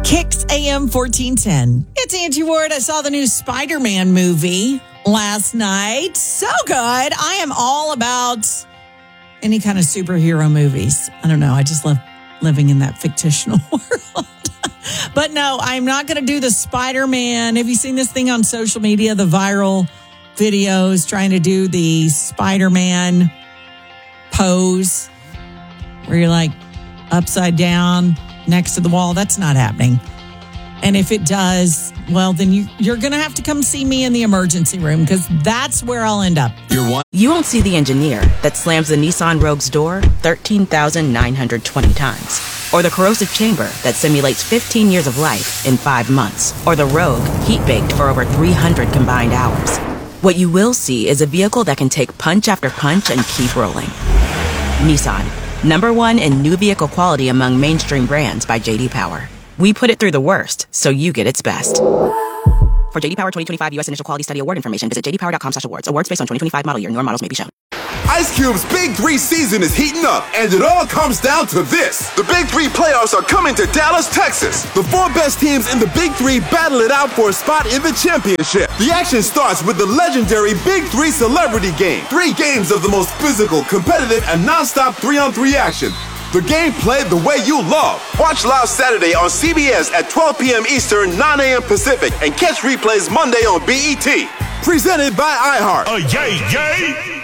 Kicks AM 1410. It's Angie Ward. I saw the new Spider-Man movie last night. So good. I am all about any kind of superhero movies. I don't know. I just love living in that fictional world. But no, I'm not going to do the Spider-Man. Have you seen this thing on social media? The viral videos trying to do the Spider-Man pose where you're like upside down next to the wall. That's not happening. And if it does, well, then you're going to have to come see me in the emergency room because that's where I'll end up. You won't see the engineer that slams the Nissan Rogue's door 13,920 times. Or the corrosive chamber that simulates 15 years of life in 5 months. Or the Rogue heat-baked for over 300 combined hours. What you will see is a vehicle that can take punch after punch and keep rolling. Nissan. #1 in new vehicle quality among mainstream brands by J.D. Power. We put it through the worst, so you get its best. For J.D. Power 2025 U.S. Initial Quality Study Award information, visit jdpower.com/awards. Awards based on 2025 model year. Newer models may be shown. Ice Cube's Big 3 season is heating up, and it all comes down to this. The Big 3 playoffs are coming to Dallas, Texas. The 4 best teams in the Big 3 battle it out for a spot in the championship. The action starts with the legendary Big 3 Celebrity Game. 3 games of the most physical, competitive, and non-stop 3-on-3 action. The game played the way you love. Watch live Saturday on CBS at 12 p.m. Eastern, 9 a.m. Pacific, and catch replays Monday on BET. Presented by iHeart. Yay, yay!